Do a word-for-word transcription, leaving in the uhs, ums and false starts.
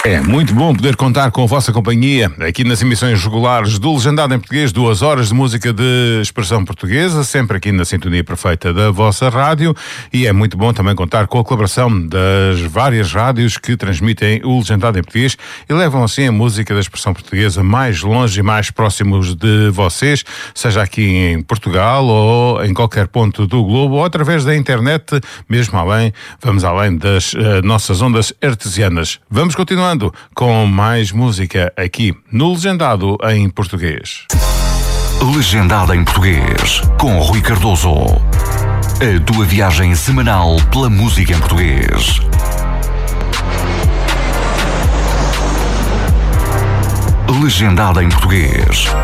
É muito bom poder contar com a vossa companhia aqui nas emissões regulares do Legendado em Português, duas horas de música de expressão portuguesa, sempre aqui na sintonia perfeita da vossa rádio, e é muito bom também contar com a colaboração das várias rádios que transmitem o Legendado em Português e levam assim a música da expressão portuguesa mais longe e mais próximos de vocês, seja aqui em Portugal ou em qualquer ponto do globo ou através da internet, mesmo além, vamos além das uh, nossas ondas artesianas. Vamos continuando com mais música aqui no Legendado em Português. Legendado em Português, com Rui Cardoso. A tua viagem semanal pela música em português. Legendado em Português.